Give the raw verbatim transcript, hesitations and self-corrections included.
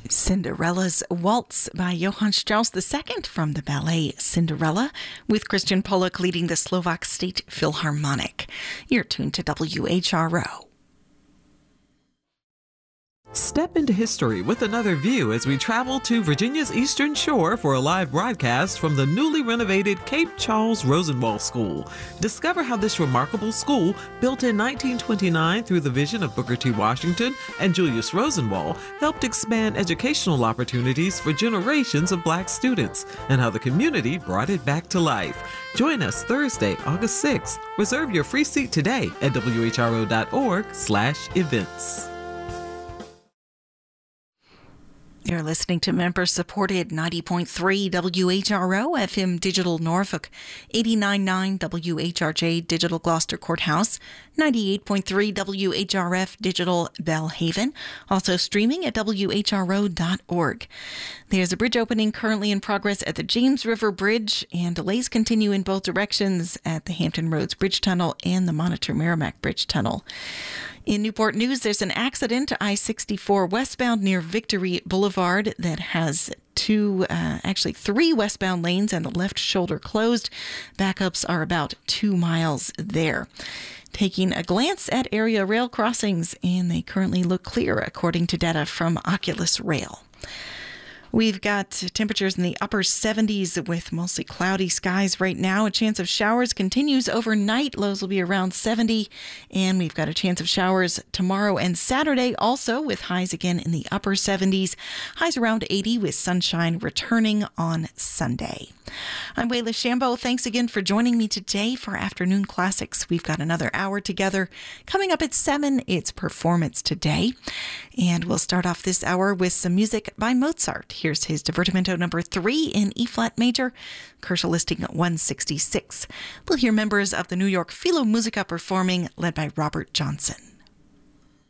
Cinderella's Waltz by Johann Strauss the Second from the ballet Cinderella, with Christian Polak leading the Slovak State Philharmonic. You're tuned to W H R O. Step into history with another view as we travel to Virginia's Eastern Shore for a live broadcast from the newly renovated Cape Charles Rosenwald School. Discover how this remarkable school, built in nineteen twenty-nine through the vision of Booker T. Washington and Julius Rosenwald, helped expand educational opportunities for generations of Black students, and how the community brought it back to life. Join us Thursday, August sixth. Reserve your free seat today at W H R O dot org slash events. You're listening to member-supported ninety point three W H R O F M Digital Norfolk, eighty-nine point nine W H R J Digital Gloucester Courthouse, ninety-eight point three W H R F Digital Bellhaven, also streaming at W H R O dot org. There's a bridge opening currently in progress at the James River Bridge, and delays continue in both directions at the Hampton Roads Bridge Tunnel and the Monitor Merrimack Bridge Tunnel. In Newport News, there's an accident I sixty-four westbound near Victory Boulevard that has two, uh, actually three westbound lanes and the left shoulder closed. Backups are about two miles there. Taking a glance at area rail crossings, and they currently look clear according to data from Oculus Rail. We've got temperatures in the upper seventies with mostly cloudy skies right now. A chance of showers continues overnight. Lows will be around seventy. And we've got a chance of showers tomorrow and Saturday also, with highs again in the upper seventies. Highs around eighty with sunshine returning on Sunday. I'm Wayla Shambo. Thanks again for joining me today for Afternoon Classics. We've got another hour together. Coming up at seven, it's Performance Today. And we'll start off this hour with some music by Mozart. Here's his Divertimento number three in E-flat major, Kershaw listing one sixty-six. We'll hear members of the New York Philharmonica performing, led by Robert Johnson.